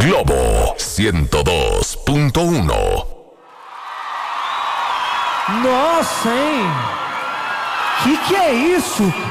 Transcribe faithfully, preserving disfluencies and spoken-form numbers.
Globo ciento dos punto uno. Nossa, hein? Que que é isso?